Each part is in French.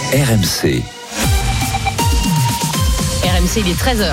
RMC. RMC, il est 13h.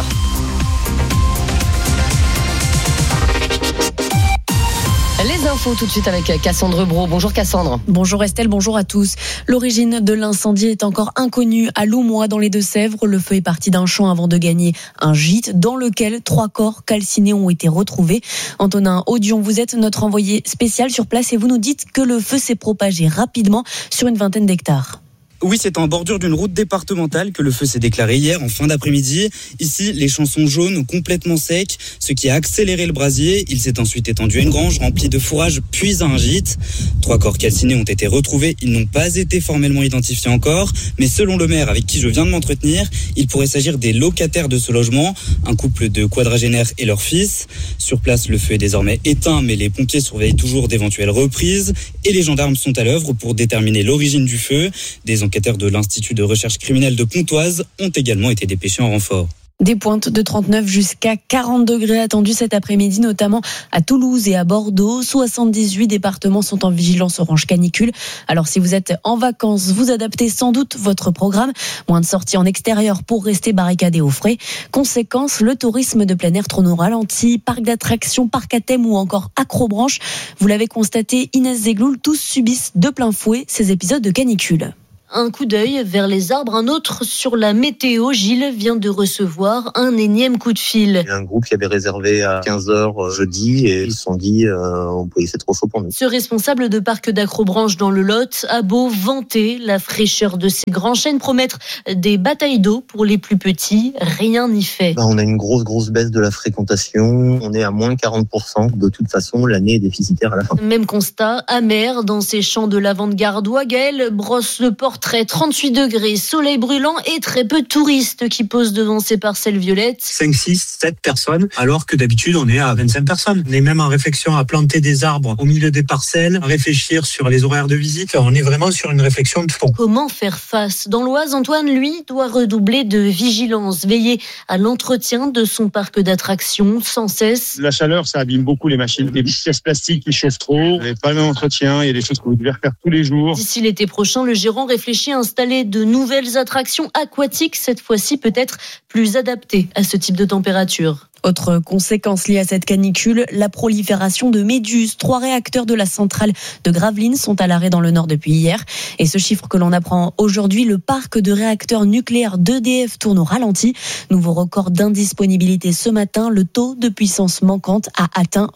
Les infos tout de suite avec Cassandre Brault. Bonjour Cassandre. Bonjour Estelle, bonjour à tous. L'origine de l'incendie est encore inconnue à Loumois dans les Deux-Sèvres. Le feu est parti d'un champ avant de gagner un gîte dans lequel 3 corps calcinés ont été retrouvés. Antonin Audion, vous êtes notre envoyé spécial sur place et vous nous dites que le feu s'est propagé rapidement sur une vingtaine d'hectares. Oui, c'est en bordure d'une route départementale que le feu s'est déclaré hier en fin d'après-midi. Ici, les champs sont jaunes, complètement secs, ce qui a accéléré le brasier. Il s'est ensuite étendu à une grange remplie de fourrage, puis à un gîte. 3 corps calcinés ont été retrouvés. Ils n'ont pas été formellement identifiés encore, mais selon le maire avec qui je viens de m'entretenir, il pourrait s'agir des locataires de ce logement, un couple de quadragénaires et leur fils. Sur place, le feu est désormais éteint, mais les pompiers surveillent toujours d'éventuelles reprises et les gendarmes sont à l'œuvre pour déterminer l'origine du feu. Des enquêteurs de l'Institut de recherche criminelle de Pontoise ont également été dépêchés en renfort. Des pointes de 39 jusqu'à 40 degrés attendus cet après-midi, notamment à Toulouse et à Bordeaux. 78 départements sont en vigilance orange canicule. Alors si vous êtes en vacances, vous adaptez sans doute votre programme. Moins de sorties en extérieur pour rester barricadé au frais. Conséquence, le tourisme de plein air trône au ralenti. Parc d'attractions, parc à thème ou encore accrobranche. Vous l'avez constaté, Inès Zegloul, tous subissent de plein fouet ces épisodes de canicule. Un coup d'œil vers les arbres, un autre sur la météo. Gilles vient de recevoir un énième coup de fil. Il y a un groupe qui avait réservé à 15h jeudi et ils se sont dit c'est trop chaud pour nous. Ce responsable de parc d'Acrobranche dans le Lot a beau vanter la fraîcheur de ses grands chênes, promettre des batailles d'eau pour les plus petits, rien n'y fait. On a une grosse baisse de la fréquentation, on est à moins 40%. De toute façon, l'année est déficitaire à la fin. Même constat amer dans ces champs de lavande gardois. Gaël brosse le portrait. 38 degrés, soleil brûlant et très peu de touristes qui posent devant ces parcelles violettes. 5, 6, 7 personnes, alors que d'habitude on est à 25 personnes. On est même en réflexion à planter des arbres au milieu des parcelles, à réfléchir sur les horaires de visite. On est vraiment sur une réflexion de fond. Comment faire face ? Dans l'Oise, Antoine, lui, doit redoubler de vigilance, veiller à l'entretien de son parc d'attractions sans cesse. La chaleur, ça abîme beaucoup les machines. Des pièces plastiques qui chauffent trop, et pas le même entretien, il y a des choses que vous devez refaire tous les jours. D'ici l'été prochain, le gérant réfléchit à installer de nouvelles attractions aquatiques, cette fois-ci peut-être plus adaptées à ce type de température. Autre conséquence liée à cette canicule, la prolifération de méduses. 3 réacteurs de la centrale de Gravelines sont à l'arrêt dans le Nord depuis hier. Et ce chiffre que l'on apprend aujourd'hui, le parc de réacteurs nucléaires d'EDF tourne au ralenti. Nouveau record d'indisponibilité ce matin, le taux de puissance manquante a atteint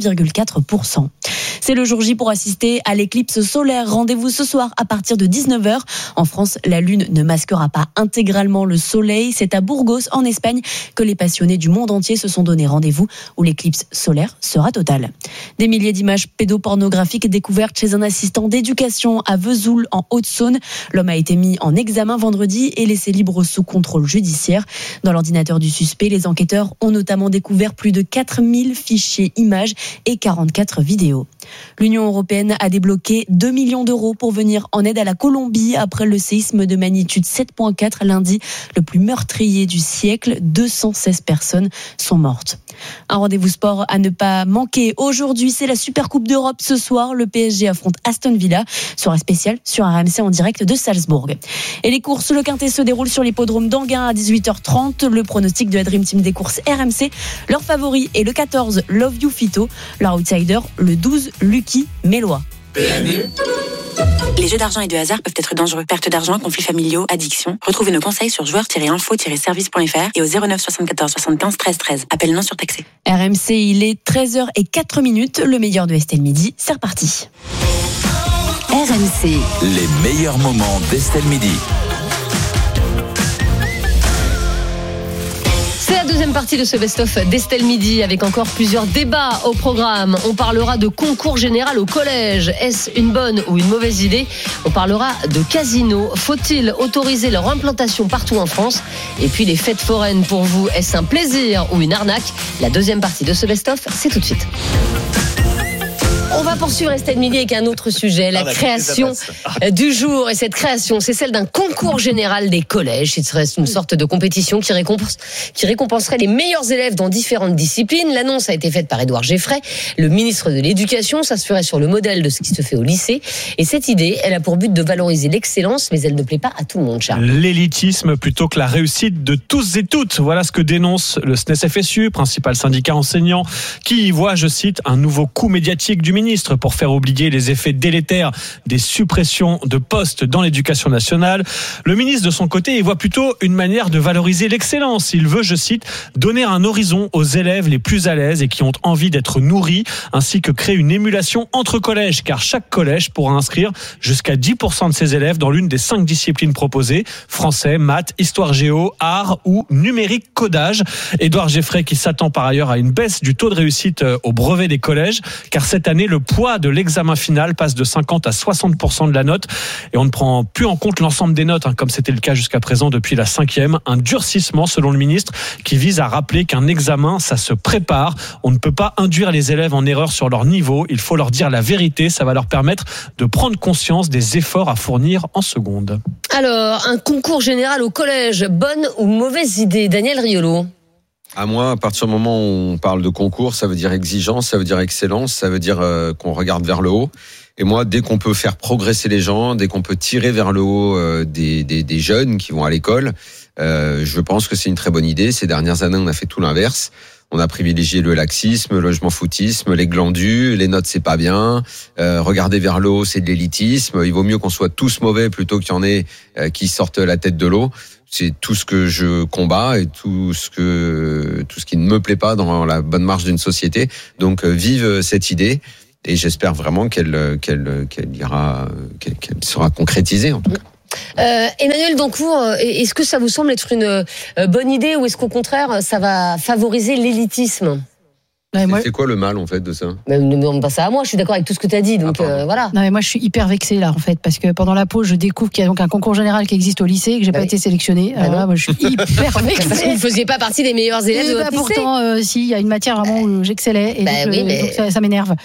20,4%. C'est le jour J pour assister à l'éclipse solaire. Rendez-vous ce soir à partir de 19h. En France, la Lune ne masquera pas intégralement le soleil. C'est à Burgos, en Espagne, que les passionnés du monde entier se sont donné rendez-vous où l'éclipse solaire sera totale. Des milliers d'images pédopornographiques découvertes chez un assistant d'éducation à Vesoul, en Haute-Saône. L'homme a été mis en examen vendredi et laissé libre sous contrôle judiciaire. Dans l'ordinateur du suspect, les enquêteurs ont notamment découvert plus de 4000 fichiers images et 44 vidéos. L'Union européenne a débloqué 2 millions d'euros pour venir en aide à la Colombie après le séisme de magnitude 7,4 lundi, le plus meurtrier du siècle. 216 personnes sont mortes. Un rendez-vous sport à ne pas manquer. Aujourd'hui, c'est la Super Coupe d'Europe. Ce soir, le PSG affronte Aston Villa. Soirée spéciale sur RMC en direct de Salzbourg. Et les courses, le Quintet se déroule sur l'hippodrome d'Anguin à 18h30. Le pronostic de la Dream Team des courses RMC. Leur favori est le 14, Love You Fito. Leur outsider, le 12, Lucky Mélois. Les jeux d'argent et de hasard peuvent être dangereux. Perte d'argent, conflits familiaux, addiction. Retrouvez nos conseils sur joueurs-info-service.fr et au 09 74 75 13 13. Appel non surtaxé. RMC, il est 13h04. Le meilleur de Estelle Midi, c'est reparti. RMC, les meilleurs moments d'Estelle Midi. C'est la deuxième partie de ce best-of d'Estelle Midi avec encore plusieurs débats au programme. On parlera de concours général au collège. Est-ce une bonne ou une mauvaise idée ? On parlera de casino. Faut-il autoriser leur implantation partout en France ? Et puis les fêtes foraines pour vous, est-ce un plaisir ou une arnaque ? La deuxième partie de ce best-of, c'est tout de suite. On va poursuivre Estelle Midi avec un autre sujet, la création du jour. Et cette création, c'est celle d'un concours général des collèges. Il serait une sorte de compétition qui récompenserait les meilleurs élèves dans différentes disciplines. L'annonce a été faite par Édouard Geffray, le ministre de l'Éducation. Ça se ferait sur le modèle de ce qui se fait au lycée. Et cette idée, elle a pour but de valoriser l'excellence, mais elle ne plaît pas à tout le monde, Charles. L'élitisme plutôt que la réussite de tous et toutes. Voilà ce que dénonce le SNES-FSU, principal syndicat enseignant, qui y voit, je cite, un nouveau coup médiatique du ministre pour faire oublier les effets délétères des suppressions de postes dans l'éducation nationale. Le ministre, de son côté, y voit plutôt une manière de valoriser l'excellence. Il veut, je cite, donner un horizon aux élèves les plus à l'aise et qui ont envie d'être nourris, ainsi que créer une émulation entre collèges, car chaque collège pourra inscrire jusqu'à 10% de ses élèves dans l'une des 5 disciplines proposées, français, maths, histoire géo, art ou numérique codage. Édouard Geffray qui s'attend par ailleurs à une baisse du taux de réussite au brevet des collèges, car cette année, le poids de l'examen final passe de 50 à 60% de la note et on ne prend plus en compte l'ensemble des notes, comme c'était le cas jusqu'à présent depuis la 5e. Un durcissement selon le ministre qui vise à rappeler qu'un examen, ça se prépare. On ne peut pas induire les élèves en erreur sur leur niveau. Il faut leur dire la vérité. Ça va leur permettre de prendre conscience des efforts à fournir en seconde. Alors, un concours général au collège, bonne ou mauvaise idée, Daniel Riolo? À moi, à partir du moment où on parle de concours, ça veut dire exigence, ça veut dire excellence, ça veut dire qu'on regarde vers le haut. Et moi, dès qu'on peut faire progresser les gens, dès qu'on peut tirer vers le haut des jeunes qui vont à l'école, je pense que c'est une très bonne idée. Ces dernières années, on a fait tout l'inverse. On a privilégié le laxisme, le logement-foutisme, les glandus, les notes c'est pas bien, regarder vers le haut c'est de l'élitisme, il vaut mieux qu'on soit tous mauvais plutôt qu'il y en ait qui sortent la tête de l'eau. C'est tout ce que je combats et tout ce qui ne me plaît pas dans la bonne marche d'une société. Donc vive cette idée et j'espère vraiment qu'elle sera concrétisée en tout cas. Emmanuel Dancourt, est-ce que ça vous semble être une bonne idée ou est-ce qu'au contraire ça va favoriser l'élitisme? C'est quoi le mal en fait de ça? Ne me demande pas ça à moi, je suis d'accord avec tout ce que tu as dit, donc voilà. Non mais moi je suis hyper vexée là en fait, parce que pendant la pause je découvre qu'il y a donc un concours général qui existe au lycée, que j'ai pas été sélectionnée. Alors moi je suis hyper vexée. Parce que vous ne faisiez pas partie des meilleurs élèves de votre lycée. Pourtant, si, il y a une matière vraiment où j'excellais et donc ça m'énerve.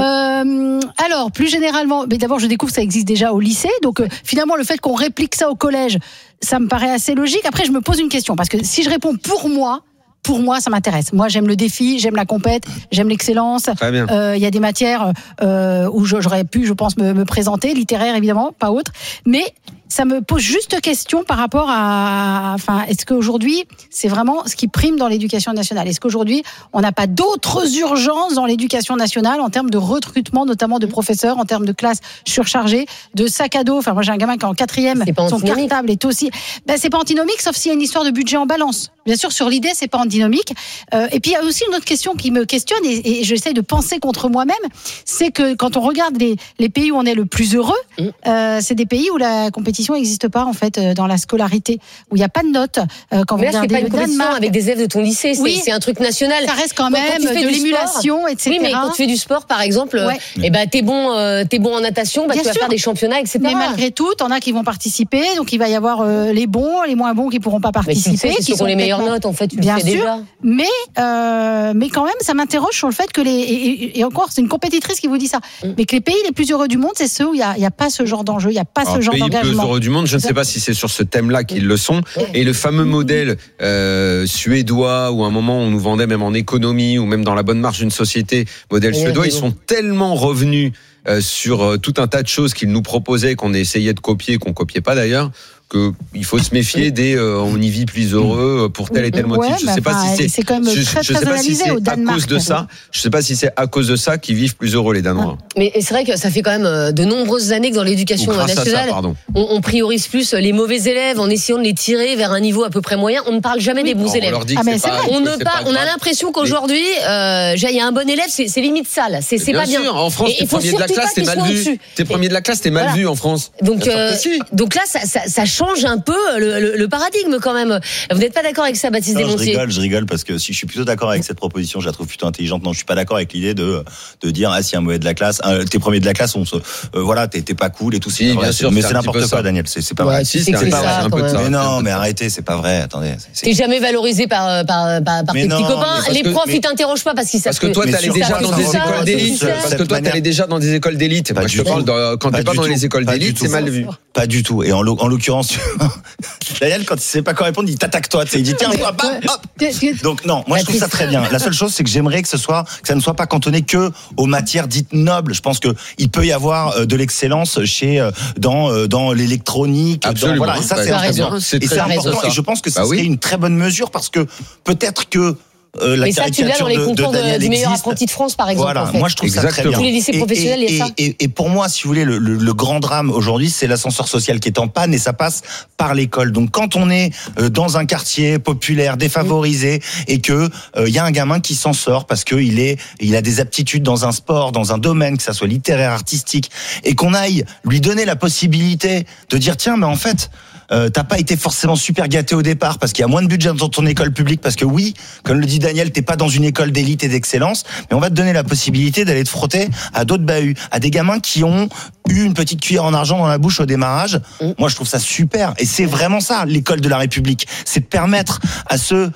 Alors plus généralement, mais d'abord je découvre que ça existe déjà au lycée, donc finalement le fait qu'on réplique ça au collège, ça me paraît assez logique. Après je me pose une question, parce que si je réponds pour moi, ça m'intéresse. Moi, j'aime le défi, j'aime la compète, j'aime l'excellence. Très bien. Y a des matières où j'aurais pu, je pense, me présenter, littéraire évidemment, pas autre. Mais ça me pose juste question par rapport à, est-ce qu'aujourd'hui, c'est vraiment ce qui prime dans l'éducation nationale? Est-ce qu'aujourd'hui, on n'a pas d'autres urgences dans l'éducation nationale en termes de recrutement, notamment de professeurs, en termes de classes surchargées, de sacs à dos? Enfin, moi, j'ai un gamin qui est en 4e, son cartable est aussi... c'est pas antinomique, sauf s'il y a une histoire de budget en balance. Bien sûr, sur l'idée, c'est pas antinomique. Et puis, il y a aussi une autre question qui me questionne, et j'essaie de penser contre moi-même, c'est que quand on regarde les pays où on est le plus heureux, c'est des pays où la compétition n'existe pas en fait dans la scolarité, où il n'y a pas de notes. Quand vous regardez le Danemark, avec des élèves de ton lycée, c'est un truc national. Ça reste quand même de l'émulation, etc. Oui, mais quand tu fais du sport, par exemple, t'es bon en natation, tu vas faire des championnats, etc. Mais malgré tout, t'en as qui vont participer, donc il va y avoir les bons, les moins bons qui pourront pas participer, mais qui sont les meilleures notes en fait. Tu bien le sais sûr. déjà. Mais quand même, ça m'interroge sur le fait que et encore, c'est une compétitrice qui vous dit ça, mais que les pays les plus heureux du monde, c'est ceux où il y a pas ce genre d'enjeu, il y a pas ce genre d'engagement. Du monde, je ne sais pas si c'est sur ce thème-là qu'ils le sont. Et le fameux modèle suédois, où à un moment on nous vendait même en économie ou même dans la bonne marche d'une société, modèle suédois, ils sont tellement revenus sur tout un tas de choses qu'ils nous proposaient, qu'on essayait de copier, qu'on copiait pas d'ailleurs, qu'il faut se méfier des on y vit plus heureux pour tel et tel motif. Je sais pas si c'est quand même très analysé au Danemark. À cause de ça. Je sais pas si c'est à cause de ça qu'ils vivent plus heureux les Danois. Mais c'est vrai que ça fait quand même de nombreuses années que dans l'éducation nationale, on priorise plus les mauvais élèves en essayant de les tirer vers un niveau à peu près moyen. On ne parle jamais des bons élèves. On a l'impression qu'aujourd'hui, il y a un bon élève, c'est limite sale. C'est pas bien. En France, t'es premier de la classe, t'es mal vu. T'es premier de la classe, t'es mal vu en France. Donc là, ça change change un peu le paradigme quand même. Vous n'êtes pas d'accord avec ça, Baptiste Desmontiers? Je rigole parce que si je suis plutôt d'accord avec cette proposition, je la trouve plutôt intelligente. Non, je suis pas d'accord avec l'idée de dire si un mauvais de la classe, t'es premier de la classe, t'es pas cool et tout. Si, bien sûr, mais c'est n'importe quoi, Daniel. C'est pas vrai. Si, c'est un peu de ça. Mais non, mais arrêtez, c'est pas vrai. Attendez. T'es jamais valorisé par tes petits copains. Les profs, ils t'interrogent pas parce qu'ils savent que toi, t'allais déjà dans des écoles d'élite. Parce que toi, t'allais déjà dans des écoles d'élite. Moi, je te parle quand t'es pas dans les écoles d'élite, c'est mal vu. Pas du tout. Et en l'occurrence, Daniel, quand il sait pas quoi répondre, il t'attaque toi. Il dit tiens, hop. Donc non, moi je trouve ça très bien. La seule chose, c'est que j'aimerais que ça ne soit pas cantonné que aux matières dites nobles. Je pense que il peut y avoir de l'excellence dans l'électronique. Absolument. Voilà. Et ça, c'est important. Et c'est important. Et je pense que ça serait une très bonne mesure parce que peut-être que mais ça, tu l'as dans les concours du meilleur apprenti de France, par exemple. Voilà, en fait. moi je trouve ça très bien. Tous les lycées professionnels, il y a ça. Et pour moi, si vous voulez, le grand drame aujourd'hui, c'est l'ascenseur social qui est en panne et ça passe par l'école. Donc quand on est dans un quartier populaire, défavorisé, et que il y a un gamin qui s'en sort parce que il a des aptitudes dans un sport, dans un domaine, que ça soit littéraire, artistique, et qu'on aille lui donner la possibilité de dire tiens, mais en fait, t'as pas été forcément super gâté au départ parce qu'il y a moins de budget dans ton école publique, parce que oui, comme le dit Daniel, t'es pas dans une école d'élite et d'excellence, mais on va te donner la possibilité d'aller te frotter à d'autres bahuts, à des gamins qui ont eu une petite cuillère en argent dans la bouche au démarrage. Moi, je trouve ça super, et c'est vraiment ça l'école de la République, c'est de permettre à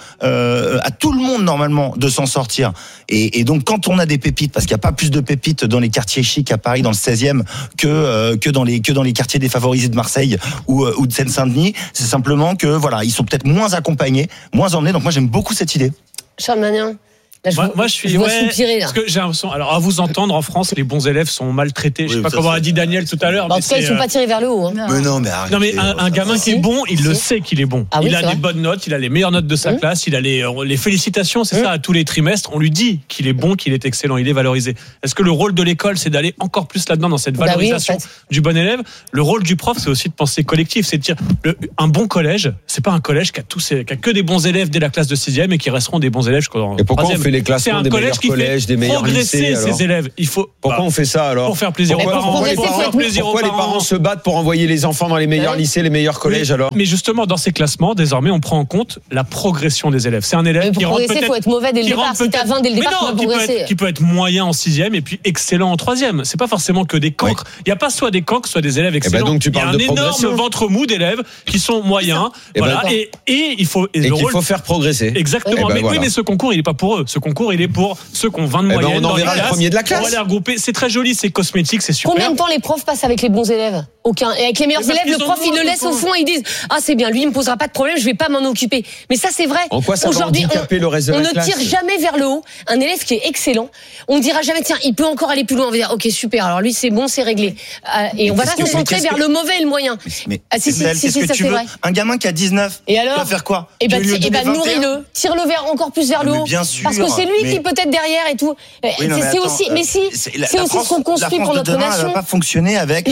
tout le monde normalement de s'en sortir. Et donc quand on a des pépites, parce qu'il y a pas plus de pépites dans les quartiers chics à Paris, dans le 16e, que dans les quartiers défavorisés de Marseille ou de Seine-Saint-Denis, c'est simplement que voilà, ils sont peut-être moins accompagnés, moins emmenés. Donc moi j'aime beaucoup cette idée. Charles Magnin. Moi, je suis soupirer, là. Parce que j'ai l'impression, alors à vous entendre, en France, les bons élèves sont maltraités. Je sais pas comment a dit Daniel tout à l'heure. En tout cas, ils sont pas tirés vers le haut. Mais non, mais arrêtez. Non, mais un gamin qui est bon, il le sait qu'il est bon. Il a des bonnes notes, il a les meilleures notes de sa classe, il a les félicitations, c'est ça, à tous les trimestres. On lui dit qu'il est bon, qu'il est excellent, il est valorisé. Est-ce que le rôle de l'école, c'est d'aller encore plus là-dedans, dans cette valorisation du bon élève? Le rôle du prof, c'est aussi de penser collectif. C'est de dire, un bon collège, c'est pas un collège qui a que des bons élèves dès la classe de 6e et qui resteront des bons élèves jusqu'en 3e. Et pourquoi on fait les classements des meilleurs collèges, des meilleurs lycées, ses élèves? Pourquoi on fait ça alors? Pour faire plaisir aux parents. Pourquoi les parents se battent pour envoyer les enfants dans les meilleurs lycées, les meilleurs collèges alors? Mais justement, dans ces classements, désormais, on prend en compte la progression des élèves. C'est un élève qui rentre peut-être. Il faut être mauvais dès le départ. Si t'as 20 dès le départ, tu vas progresser. Qui peut être moyen en 6e et puis excellent en 3e. C'est pas forcément que des cancres. Il n'y a pas soit des cancres, soit des élèves excellents. Donc tu parles de progression. Il y a un énorme ventre mou d'élèves qui sont moyens. Voilà. Et il faut. Et qu'il faut faire progresser. Exactement. Mais ce concours, il n'est pas pour eux. Ce concours, il est pour ceux qui ont 20 de moyenne. On enverra les premiers de la classe. On va les regrouper. C'est très joli, c'est cosmétique, c'est super. Combien de temps les profs passent avec les bons élèves? Aucun. Et avec les meilleurs élèves, le prof, il le laisse au fond, ils disent c'est bien, lui, il me posera pas de problème, je vais pas m'en occuper. Mais ça, c'est vrai. En quoi ça va handicaper le reste de la classe? On ne tire jamais vers le haut un élève qui est excellent. On ne dira jamais, tiens, il peut encore aller plus loin. On va dire, ok, super, alors lui, c'est bon, c'est réglé. Et on va se concentrer vers le mauvais et le moyen. Mais si, ça, c'est vrai. Un gamin qui a 19, il va faire quoi? Et nourris-le, tire-le encore plus vers le haut. Parce que c'est lui qui peut être derrière et tout. C'est aussi ce qu'on construit pour notre nation. Elle va pas fonctionner avec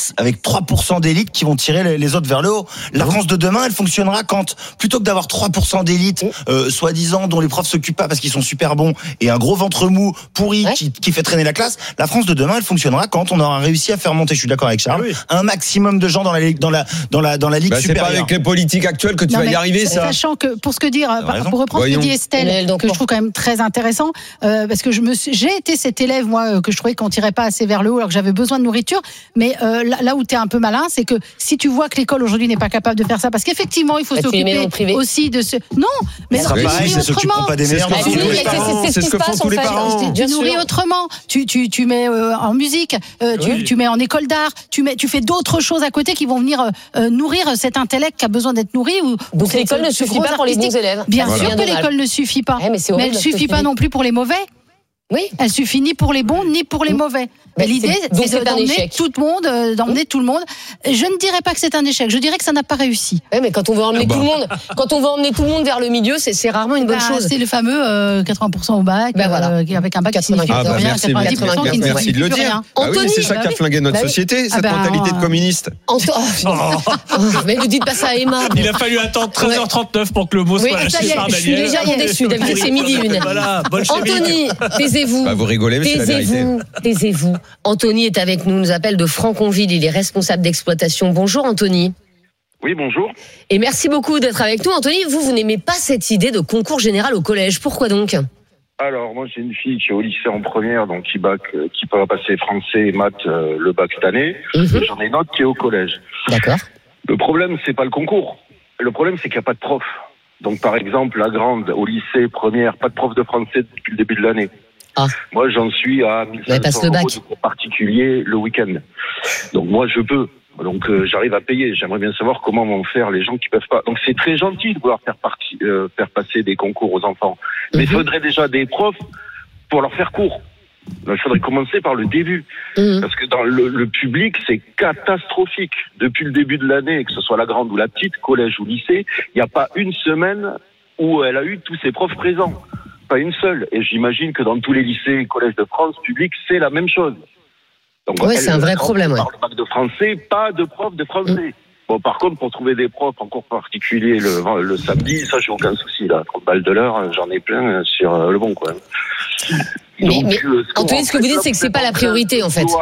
3% d'élite qui vont tirer les autres vers le haut. La France de demain, elle fonctionnera quand, plutôt que d'avoir 3% d'élite, soi-disant, dont les profs s'occupent pas parce qu'ils sont super bons, et un gros ventre mou pourri qui fait traîner la classe. La France de demain, elle fonctionnera quand on aura réussi à faire monter, je suis d'accord avec Charles, un maximum de gens dans la ligue supérieure. C'est pas avec les politiques actuelles que tu vas y arriver, ça. Sachant que, pour reprendre ce que dit Estelle, que je trouve quand même très intéressant, parce que j'ai été cet élève, moi, que je trouvais qu'on tirait pas assez vers le haut alors que j'avais besoin de nourriture. Mais là où tu es un peu malin, c'est que si tu vois que l'école aujourd'hui n'est pas capable de faire ça, parce qu'effectivement, il faut s'occuper aussi de ce. Non, mais c'est pareil, c'est s'occupe pas des meilleurs. C'est ce que font tous les parents. Tu nourris autrement. Tu mets en musique, tu mets en école d'art, tu fais d'autres choses à côté qui vont venir nourrir cet intellect qui a besoin d'être nourri. Donc l'école ne suffit pas pour les bons élèves. Bien sûr que l'école ne suffit pas, mais elle ne suffit pas non plus pour les mauvais. Oui. Elle suffit ni pour les bons ni pour les mauvais. L'idée, c'est d'emmener tout le monde. Je ne dirais pas que c'est un échec. Je dirais que ça n'a pas réussi. Oui, mais quand on veut emmener tout le monde, vers le milieu, c'est rarement une bonne chose. C'est le fameux 80% au bac, avec un bac qui signifie rien, 90% qui ne merci de le dire. Anthony, c'est ça qui a flingué notre société, cette mentalité de communiste. Mais ne dites pas ça à Emma. Il a fallu attendre 13h39 pour que le mot soit lâché par Daniel. Je suis légèrement déçu. D'habitude, c'est midi une. Anthony, taisez-vous. Vous rigolez, mais c'est la vérité. Taisez-vous. Anthony est avec nous, nous appelle de Franconville, il est responsable d'exploitation. Bonjour Anthony. Oui, bonjour. Et merci beaucoup d'être avec nous. Anthony, vous n'aimez pas cette idée de concours général au collège. Pourquoi donc ? Alors, moi, j'ai une fille qui est au lycée en première, donc qui va passer français et maths le bac cette année. Et j'en ai une autre qui est au collège. D'accord. Le problème, c'est pas le concours. Le problème, c'est qu'il n'y a pas de prof. Donc, par exemple, la grande, au lycée première, pas de prof de français depuis le début de l'année. Ah. Moi, j'en suis à 1500 € de cours particulier le week-end. Donc, moi, je peux. Donc, j'arrive à payer. J'aimerais bien savoir comment vont faire les gens qui peuvent pas. Donc, c'est très gentil de vouloir faire passer des concours aux enfants. Mais il faudrait déjà des profs pour leur faire cours. Il faudrait commencer par le début. Parce que dans le public, c'est catastrophique. Depuis le début de l'année, que ce soit la grande ou la petite, collège ou lycée, il n'y a pas une semaine où elle a eu tous ses profs présents. Pas une seule. Et j'imagine que dans tous les lycées et collèges de France, public, c'est la même chose. Oui, c'est un vrai problème. Par le bac de français, pas de profs de français. Bon, par contre, pour trouver des profs en cours particulier le samedi, ça, j'ai aucun souci, là. 30 balles de l'heure, j'en ai plein sur le bon, quoi. Mais Anthony, ce que vous dites, c'est que c'est pas la priorité, en fait.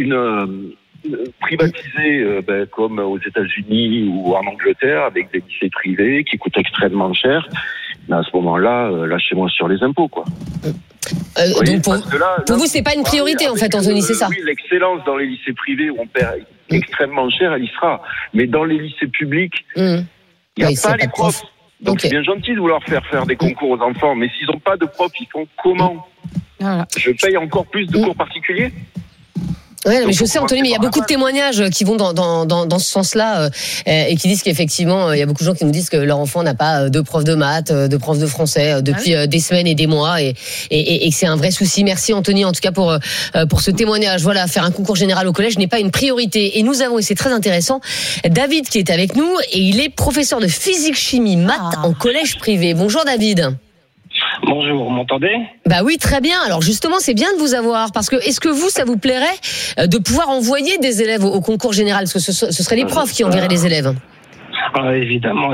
Privatiser, comme aux États-Unis ou en Angleterre, avec des lycées privés qui coûtent extrêmement cher. Mais à ce moment-là, lâchez-moi sur les impôts, quoi. Donc pour vous, c'est pas une priorité, en fait, Anthony, c'est ça? Oui, l'excellence dans les lycées privés où on perd extrêmement cher, elle y sera. Mais dans les lycées publics, il n'y a pas les profs. Donc c'est bien gentil de vouloir faire des concours aux enfants, mais s'ils n'ont pas de profs, ils font comment? Je paye encore plus de cours particuliers? Oui, mais je sais, Anthony, mais il y a beaucoup de témoignages qui vont dans ce sens-là et qui disent qu'effectivement, il y a beaucoup de gens qui nous disent que leur enfant n'a pas de prof de maths, de prof de français depuis des semaines et des mois et que c'est un vrai souci. Merci, Anthony, en tout cas pour ce témoignage. Voilà, faire un concours général au collège n'est pas une priorité. Et nous avons, et c'est très intéressant, David qui est avec nous et il est professeur de physique-chimie maths en collège privé. Bonjour, David. Bonjour, vous m'entendez? Bah oui, très bien. Alors justement, c'est bien de vous avoir parce que est-ce que ça vous plairait de pouvoir envoyer des élèves au concours général? Parce que ce seraient les profs qui enverraient les élèves. Évidemment.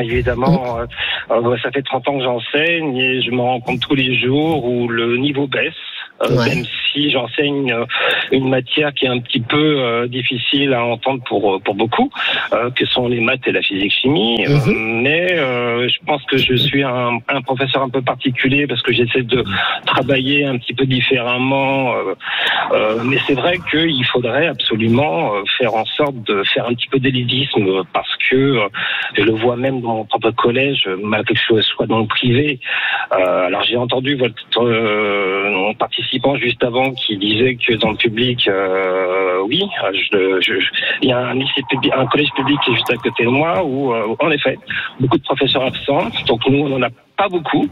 Ça fait 30 ans que j'enseigne et je me rends compte tous les jours où le niveau baisse. Même si j'enseigne une matière qui est un petit peu difficile à entendre pour beaucoup, que sont les maths et la physique-chimie. Mais je pense que je suis un professeur un peu particulier parce que j'essaie de travailler un petit peu différemment. Mais c'est vrai qu'il faudrait absolument faire en sorte de faire un petit peu d'élitisme parce que je le vois même dans mon propre collège, malgré que je sois dans le privé. Alors j'ai entendu votre participant juste avant qui disait que dans le public, oui, il y a un collège public qui est juste à côté de moi où, en effet, beaucoup de professeurs absents. Donc nous, on n'en a pas beaucoup,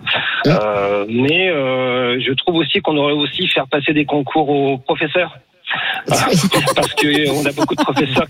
mais je trouve aussi qu'on aurait aussi faire passer des concours aux professeurs. Parce que on a beaucoup de professeurs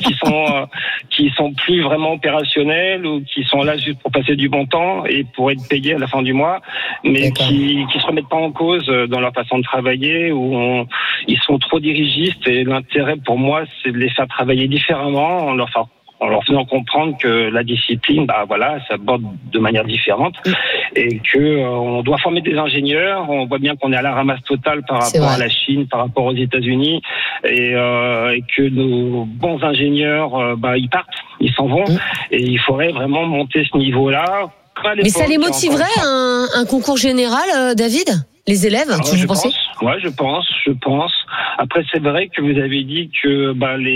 qui sont plus vraiment opérationnels ou qui sont là juste pour passer du bon temps et pour être payés à la fin du mois, mais qui se remettent pas en cause dans leur façon de travailler ou ils sont trop dirigistes et l'intérêt pour moi c'est de les faire travailler différemment en leur faisant comprendre que la discipline, ça aborde de manière différente et que on doit former des ingénieurs. On voit bien qu'on est à la ramasse totale par rapport à la Chine, par rapport aux États-Unis, et que nos bons ingénieurs, ils partent, ils s'en vont, et il faudrait vraiment monter ce niveau-là. Mais ça les motiverait un concours général, David? Les élèves, vous pensez? Ouais, je pense. Après, c'est vrai que vous avez dit que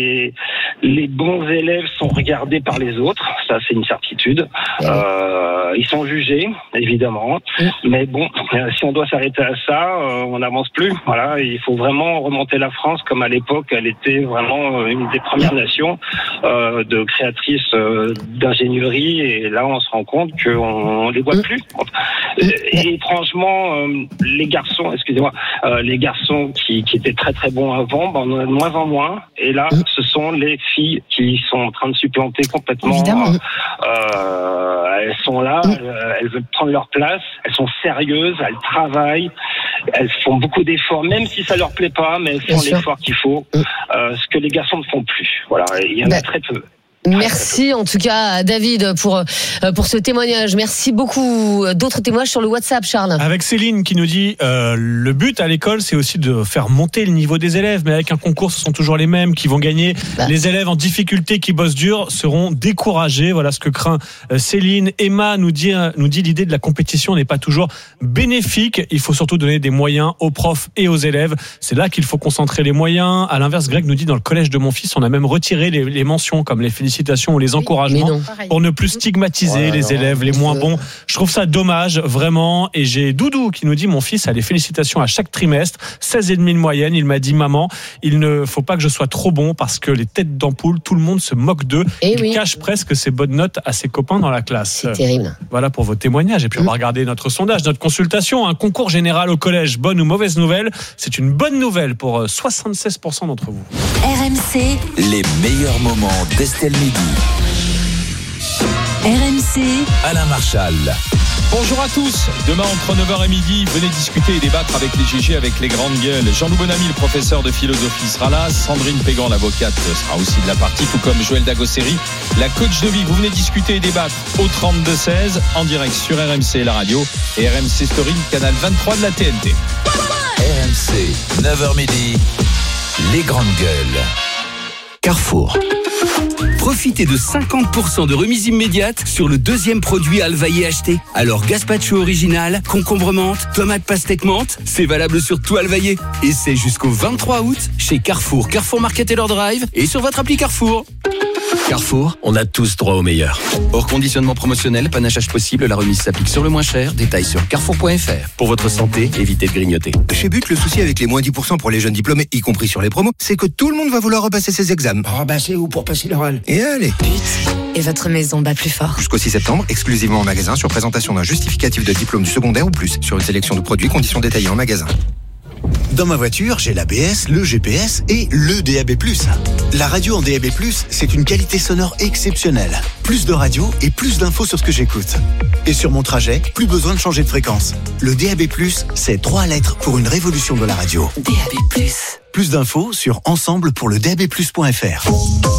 les bons élèves sont regardés par les autres. Ça, c'est une certitude. Ils sont jugés, évidemment. Mais bon, si on doit s'arrêter à ça, on n'avance plus. Voilà, il faut vraiment remonter la France comme à l'époque, elle était vraiment une des premières nations de créatrices d'ingénierie. Et là, on se rend compte qu'on les voit plus. Et étrangement, les garçons, les garçons qui étaient très très bons avant, on en a de moins en moins. Et là, ce sont les filles qui sont en train de supplanter complètement. Elles sont là, elles veulent prendre leur place, elles sont sérieuses, elles travaillent, elles font beaucoup d'efforts, même si ça leur plaît pas, mais elles font l'effort qu'il faut. Ce que les garçons ne font plus. Voilà, il y en a très peu. Merci en tout cas David pour ce témoignage. Merci beaucoup. D'autres témoignages sur le WhatsApp, Charles. Avec Céline qui nous dit le but à l'école c'est aussi de faire monter le niveau des élèves, mais avec un concours ce sont toujours les mêmes qui vont gagner. Les élèves en difficulté qui bossent dur seront découragés. Voilà ce que craint Céline. Emma nous dit l'idée de la compétition n'est pas toujours bénéfique. Il faut surtout donner des moyens aux profs et aux élèves. C'est là qu'il faut concentrer les moyens. À l'inverse, Greg nous dit dans le collège de mon fils on a même retiré les mentions comme les félicitations ou les encouragements pour ne plus stigmatiser les élèves les moins bons. Je trouve ça dommage, vraiment. Et j'ai Doudou qui nous dit mon fils a les félicitations à chaque trimestre, 16,5 de moyenne. Il m'a dit maman, il ne faut pas que je sois trop bon parce que les têtes d'ampoule, tout le monde se moque d'eux. Il cache presque ses bonnes notes à ses copains dans la classe. C'est terrible. Voilà pour vos témoignages. Et puis on va regarder notre sondage, notre consultation. Un concours général au collège, bonne ou mauvaise nouvelle? C'est une bonne nouvelle pour 76% d'entre vous. RMC, les meilleurs moments d'Estelle Midi. RMC, Alain Marchal. Bonjour à tous. Demain entre 9h et midi, venez discuter et débattre avec les GG, avec les grandes gueules. Jean-Loup Bonamy, le professeur de philosophie, sera là. Sandrine Pégan, l'avocate, sera aussi de la partie, tout comme Joël Dagosseri, la coach de vie. Vous venez discuter et débattre au 32-16 en direct sur RMC la radio et RMC Story, canal 23 de la TNT. RMC, 9h midi, les grandes gueules. Carrefour. Profitez de 50% de remise immédiate sur le deuxième produit Alvaillé acheté. Alors gazpacho original, concombre menthe, tomate pastèque menthe, c'est valable sur tout Alvaillé. Et c'est jusqu'au 23 août chez Carrefour, Carrefour Market et leur drive et sur votre appli Carrefour. Carrefour, on a tous droit au meilleur. Hors conditionnement promotionnel, panachage possible, la remise s'applique sur le moins cher. Détails sur carrefour.fr. Pour votre santé, évitez de grignoter. Chez But, le souci avec les moins 10% pour les jeunes diplômés, y compris sur les promos, c'est que tout le monde va vouloir repasser ses examens. Repasser ou pour passer l'oral. Et allez. But. Et votre maison bat plus fort. Jusqu'au 6 septembre, exclusivement en magasin, sur présentation d'un justificatif de diplôme du secondaire ou plus. Sur une sélection de produits, conditions détaillées en magasin. Dans ma voiture, j'ai l'ABS, le GPS et le DAB+. La radio en DAB+, c'est une qualité sonore exceptionnelle. Plus de radio et plus d'infos sur ce que j'écoute. Et sur mon trajet, plus besoin de changer de fréquence. Le DAB+, c'est 3 lettres pour une révolution de la radio. DAB+. Plus d'infos sur ensemble-pour-le-DAB+.fr.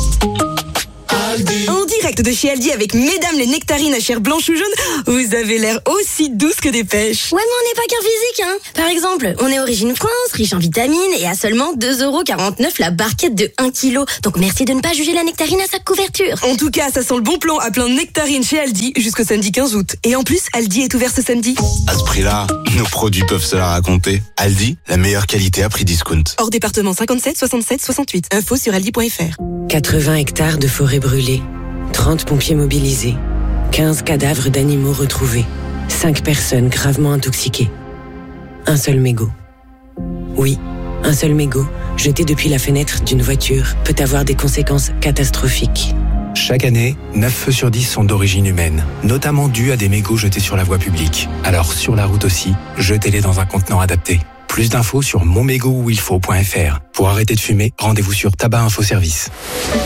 En direct de chez Aldi avec Mesdames les nectarines à chair blanche ou jaune, vous avez l'air aussi douce que des pêches. Ouais, mais on n'est pas qu'un physique, hein. Par exemple, on est Origine France, riche en vitamines et à seulement 2,49€ la barquette de 1 kg. Donc merci de ne pas juger la nectarine à sa couverture. En tout cas, ça sent le bon plan à plein de nectarines chez Aldi jusqu'au samedi 15 août. Et en plus, Aldi est ouvert ce samedi. À ce prix-là, nos produits peuvent se la raconter. Aldi, la meilleure qualité à prix discount. Hors département 57 67 68. Info sur aldi.fr. 80 hectares de forêt brûlée, 30 pompiers mobilisés, 15 cadavres d'animaux retrouvés, 5 personnes gravement intoxiquées. Un seul mégot. Oui, un seul mégot, jeté depuis la fenêtre d'une voiture, peut avoir des conséquences catastrophiques. Chaque année, 9 feux sur 10 sont d'origine humaine, notamment dus à des mégots jetés sur la voie publique. Alors sur la route aussi, jetez-les dans un contenant adapté. Plus d'infos sur monmégotuilfaut.fr. Pour arrêter de fumer, rendez-vous sur Tabac Info Service.